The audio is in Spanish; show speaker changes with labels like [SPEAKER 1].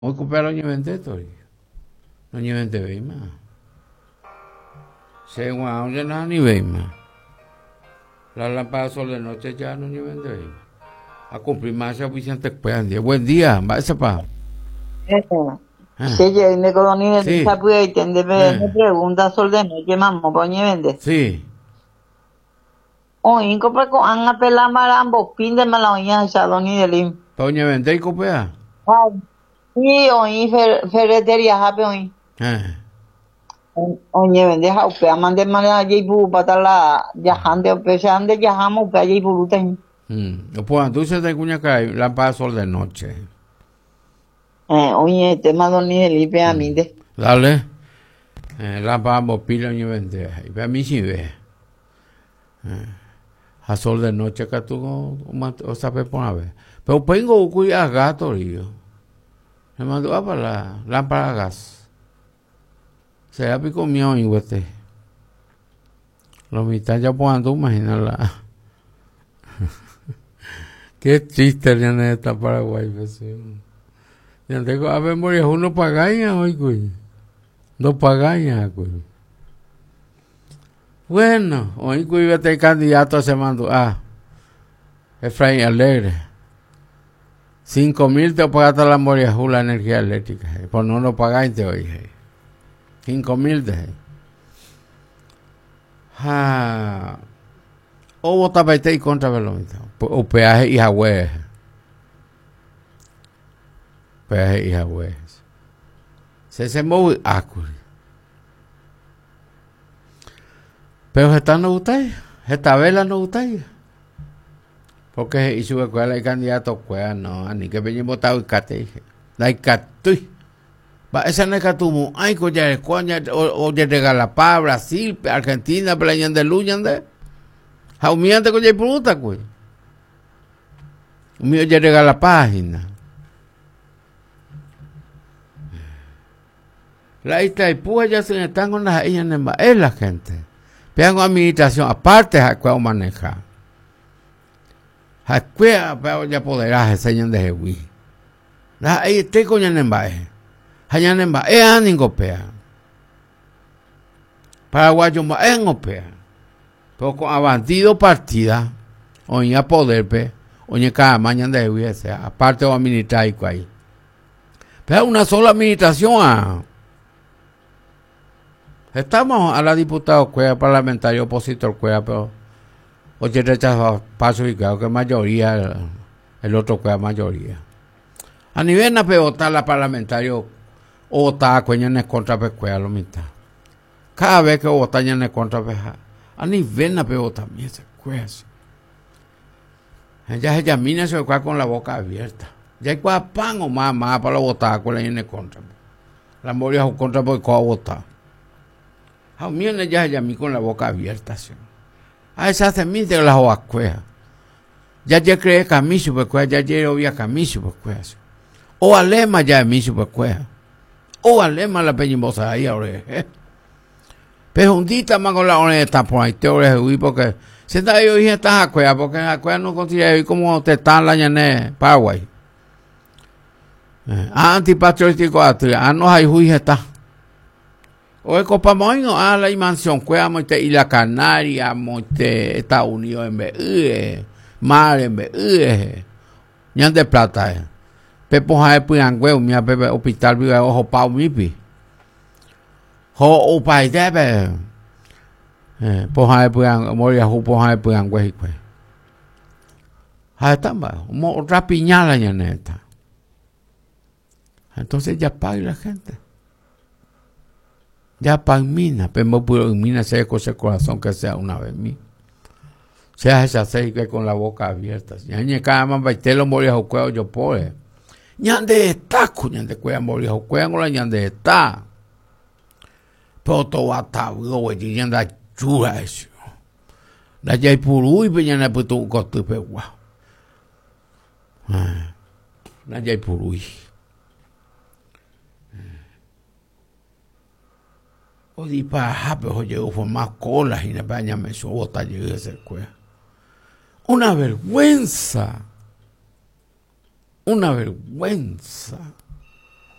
[SPEAKER 1] Hoy compré los niveles tori. Los niveles veima. Se guau ya no ni veima. La lámpara sol de noche ya no niveles veima. A cumplir más a Vicente Cueandía. Buen día, va esa pa.
[SPEAKER 2] Sí, yo me conocí
[SPEAKER 1] Sí.
[SPEAKER 2] esa puerta, me pregunta sol de noche, mamá, poñe vende.
[SPEAKER 1] Sí.
[SPEAKER 2] Oin, compra con anga pela marambo, pin de malaoña, saloni de lim.
[SPEAKER 1] Toña vende y copea.
[SPEAKER 2] Sí, oin, ferretería, hape oin. Oñe vende, haupea, mande mala, jaibu, patala, yajante, pesande, yajamo, upea, jaibu, ten.
[SPEAKER 1] Pues dulce de cuña cae, lámpara sol de noche.
[SPEAKER 2] Oye, tema doni de lim, pea, minde.
[SPEAKER 1] Dale. Lámpara mopila y vende. Y a mí sí ve. A sol de noche que tú o sabes por una vez. Pero tengo cuya gato, río. Me mandó a para la lámpara a gas. Se ha pico mío y huete. Los mitad ya puedan tú imaginarla. Qué chiste ya en esta Paraguay, vecino. Ya tengo a ver, morir uno pagaña hoy, güey. No pagaña, güey. Bueno, hoy güey este candidato se mandó Efraín Alegre. 5,000 te pagaste la Moriajú la energía eléctrica. Por no lo pagaste hoy. 5,000 de. O vota para y contra Velomita. O peaje y jagüe. Peaje y jagüe. Se mueve acuri. Pero esta no gusta. Esta vela no gusta. Porque hizo escuela el candidato cuea no, ni que venimos votado y cate. La catui. Va esa no es catumo. Ay, coña, o de Galapá, Brasil, Argentina, Pelañan de Luñande. Jaumiante coña y puta, güey. Mío ya llega la página. La isla y puja ya se están con las ellas es la gente. Vean administración, aparte de cuál manejar. Hakuea pa ya podrá enseñan de Jewi. La ahí te coña nembae. Hayan nembae aningopea. Paraguayo ma engopea. Pero con avantido partida, oña poder pe, oña cada mañana de Jewi sea, aparte de administrar y ahí. Pero una sola administración Estamos a la diputada Cueva, parlamentario opositor Cueva, pero oye rechazó paso y creo que mayoría, el otro Cueva mayoría. A nivel de votar la parlamentario o votar a en contra de Cueva lo mitad. Cada vez que votan en contra de a nivel de votar también se Cueva. Ella se llamina se Cueva con la boca abierta. Ya hay Cueva pan o más para votar con la en contra. La moría o contra porque Cueva votar. A mí ya a mí con la boca abierta. ¿Sí? A esa se mide la joacuea. Ya cree que a mí supercuea, ya obvia que a mí supercuea. O alema ya a mí supercuea. O alema la peñimosa ahí ahora. Pero un día más con la honesta por ahí te ahora porque se está ahí hoy esta jacuea, porque la cuea no considera hoy como te está la ñané Paraguay. Antipatriótico, no hay juicio está. O el Copa Moino a la mansión cueva moite y la Canaria moite Estados Unidos en vez mar en vez ñan de plata pepo jae puangüe mia pepe hospital viva ojo pau mipi ho upai debe po jae puang moria hu po jae puangüe ikwe ha tamba otra piñala ñaneta entonces ya paga la gente. Ya pan mina, pero puro mina se con ese corazón que sea una vez mí. Sea esa se que con la boca abierta. Ya ni cada man baitelo moría o cuello yo poe. Ñande está cuñan de cuello moría o cuello la ñande está. Pero todo ata güey ñanda chura eso. La ya puru y peñana puto costo pe guau. La ya puru. O di para pero llegó formar colas y la baña me sobota llegué a ese cueva. Una vergüenza. Una vergüenza.